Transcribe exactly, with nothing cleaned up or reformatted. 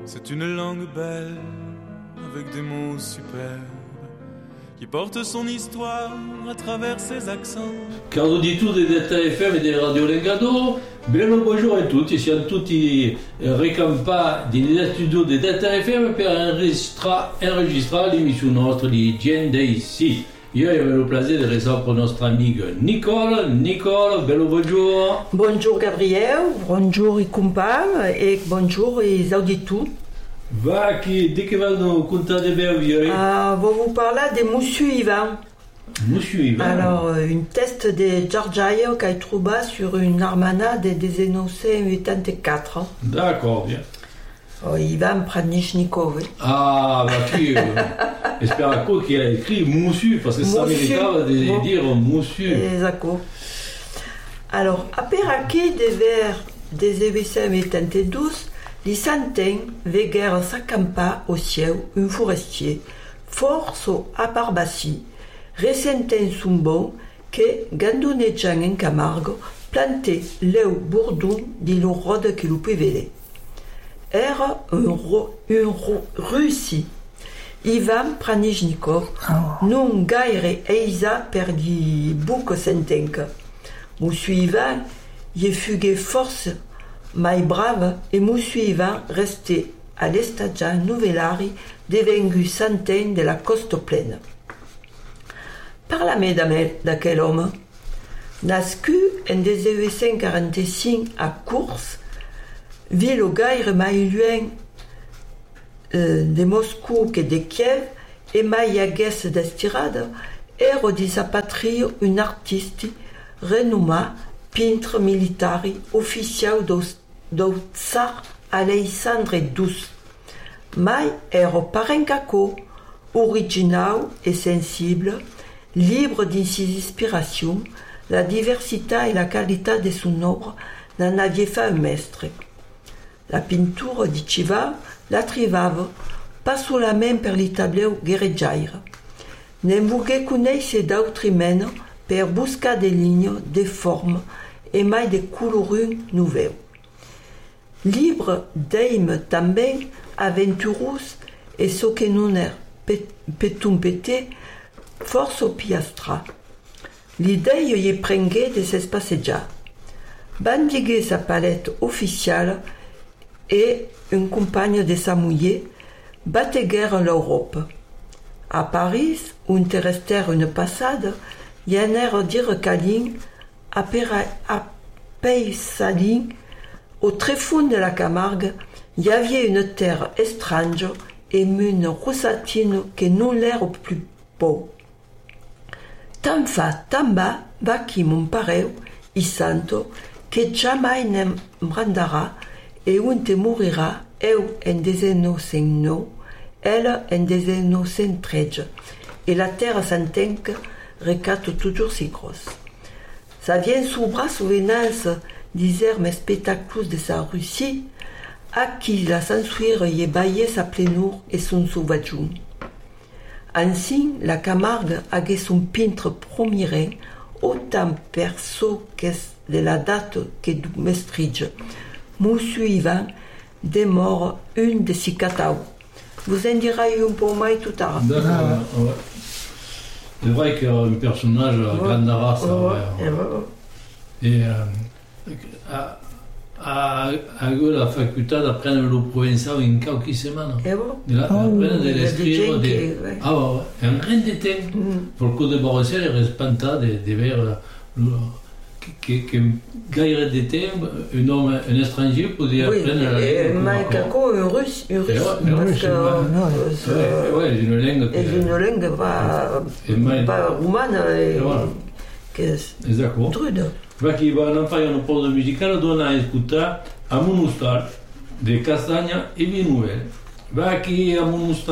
C'est une langue belle, avec des mots superbes, qui porte son histoire à travers ses accents. Caro di tu di Delta F M e di Radio Lengado, bello buongiorno a tutti, siamo tutti ricampati nel studio di Delta F M per registrare, registrare l'emissione nostra di Gen Day C. Io avevo il piacere di restare con nostra amica Nicole. Nicole, bello buongiorno. Bonjour Gabriel, bonjour i compagni e bonjour i auditori. Va, qui, di che vanno contare di oggi? Ah, je vais vous parler de Monsieur Ivan. Monsieur Ivan. Alors, une test de Georgia qui a trouvé sur une armanade de mille neuf cent quatre-vingt-quatorze. D'accord, bien. Oh, Ivan Pradnichnikov. Ah, bah qui J'espère qu'il a écrit Monsieur, parce que ça méritava de bon. dire Monsieur. Exact. Alors, après de vers des mille neuf cent quatre-vingt-douze, les centaines veguèrent s'accamper au ciel un forestier, force à Barbassi, ressentant son bon que, gandoneggiant en Camargue, plantait l'eau bourdon de l'orode qui le pévelait. Era un, ro, un ro, Russie. Ivan Pradnichnikov oh. non gaire eisa per di buc sentenc. Monsieur Ivan y fugué force mai brave et Monsieur Ivan resté à l'estagia novellari devengu centaine de la coste pleine. Parla-me d'aquel homme. Nascu en mille neuf cent quarante-cinq à Course, ville gaire mai loin euh, de Moscou que de Kiev, et mai aguès d'estirade, ero di sa patrie un artiste renommé, peintre militaire, officiel do tsar Alexandre douze. Mai ero parencaco, original et sensible, libre de ses inspirations, la diversité et la qualité de son œuvre n'en avaient fait un maître. La peinture diceva la trivava pas solament per li tableau guerrejaire. Ne vogué conèixer d'autres mènes per buscar des lignes, des formes et mai de colorins nouveaux. Libre d'aim també aventurós et ce que non er petum pété force au piastra. L'idée y prengué de s'espassejar. Bandiguer sa palette officielle et une compagne de sa mouillée batteguèrent l'Europe. À Paris, où te restèrent une passade, y en èrent dire câlin à Paysalin, au tréfond de la Camargue, y avait une terre étrange et une rossatine que non l'air plus beau. Tant fa, tant bas, va qui mon pareu, y santo, que jamais ne brandara, et on te mourira, eu en mille neuf cent neuf, elle en mille neuf cent treize, et la terre s'entenque recate toujours si grosse. Ça vient sous bras souvenance des hermes spectacles de sa Russie, à qui la s'ensuire y baillait sa plénour et son sauvageon. Ainsi, la Camargue avait son peintre premier, autant perso que de la date que du mestrige. Monsieur Ivan démord une de ses catao. Vous en direz un peu moins tout à l'heure. D'accord. Ah, ouais. C'est vrai qu'un personnage à ouais. grande race. Ouais. Ouais. Ouais. Et euh, a, a, a eu la faculté d'apprendre le provençal en quelques semaines. Et bon. De la, oh, de l'escrire. De, ouais. Ah ouais, un rien de temps. Mm. Pour le coup de Borressier, il respecta de, de voir le, que, que gaire de temps, un homme, un étranger pouvait oui, apprendre la langue. Mais Kako, un russe, un russe. Parce que ouais, une langue. Et une langue pas, pas roumaine, que c'est drude. Va qui va en faire une pause musicale, donna a écouter a Monustar de Castagna et Vinuel. Va qui a Monustar